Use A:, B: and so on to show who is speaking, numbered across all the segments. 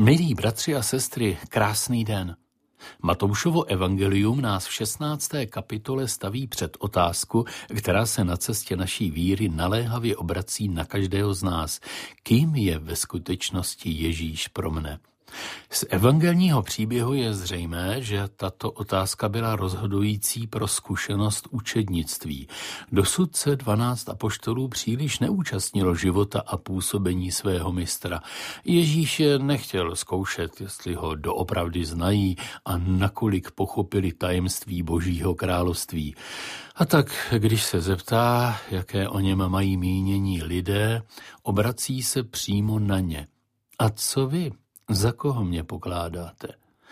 A: Milí bratři a sestry, krásný den. Matoušovo evangelium nás v 16. kapitole staví před otázku, která se na cestě naší víry naléhavě obrací na každého z nás. Kým je ve skutečnosti Ježíš pro mne? Z evangelního příběhu je zřejmé, že tato otázka byla rozhodující pro zkušenost učednictví. Dosud se 12 apoštolů příliš neúčastnilo života a působení svého mistra. Ježíš je nechtěl zkoušet, jestli ho doopravdy znají a nakolik pochopili tajemství Božího království. A tak, když se zeptá, jaké o něm mají mínění lidé, obrací se přímo na ně. A co vy? Za koho mě pokládáte?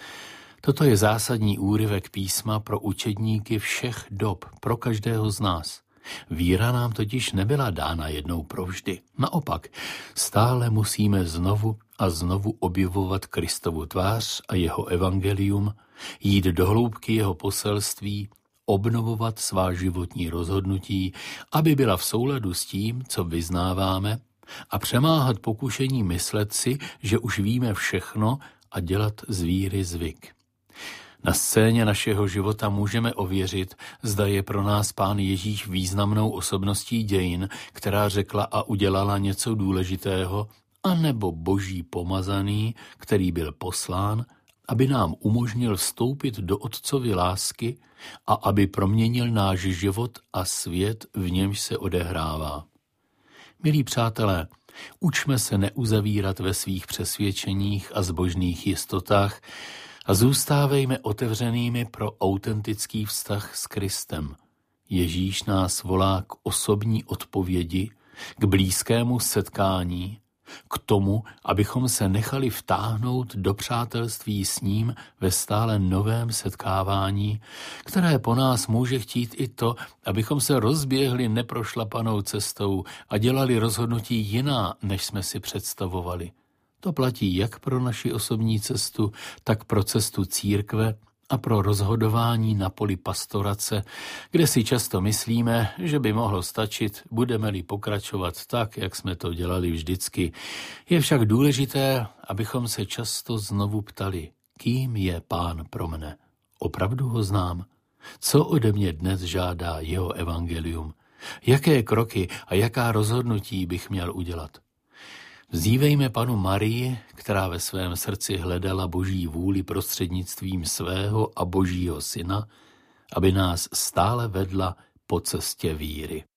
A: Toto je zásadní úryvek písma pro učedníky všech dob, pro každého z nás. Víra nám totiž nebyla dána jednou provždy. Naopak, stále musíme znovu a znovu objevovat Kristovu tvář a jeho evangelium, jít do hloubky jeho poselství, obnovovat svá životní rozhodnutí, aby byla v souladu s tím, co vyznáváme, a přemáhat pokušení myslet si, že už víme všechno a dělat z víry zvyk. Na scéně našeho života můžeme ověřit, zda je pro nás Pán Ježíš významnou osobností dějin, která řekla a udělala něco důležitého, anebo Boží pomazaný, který byl poslán, aby nám umožnil vstoupit do Otcovy lásky a aby proměnil náš život a svět, v němž se odehrává. Milí přátelé, učme se neuzavírat ve svých přesvědčeních a zbožných jistotách a zůstávejme otevřenými pro autentický vztah s Kristem. Ježíš nás volá k osobní odpovědi, k blízkému setkání, k tomu, abychom se nechali vtáhnout do přátelství s ním ve stále novém setkávání, které po nás může chtít i to, abychom se rozběhli neprošlapanou cestou a dělali rozhodnutí jiná, než jsme si představovali. To platí jak pro naši osobní cestu, tak pro cestu církve a pro rozhodování na poli pastorace, kde si často myslíme, že by mohlo stačit, budeme-li pokračovat tak, jak jsme to dělali vždycky. Je však důležité, abychom se často znovu ptali, kým je Pán pro mne. Opravdu ho znám? Co ode mě dnes žádá jeho evangelium? Jaké kroky a jaká rozhodnutí bych měl udělat? Vzívejme panu Marii, která ve svém srdci hledala Boží vůli prostřednictvím svého a Božího syna, aby nás stále vedla po cestě víry.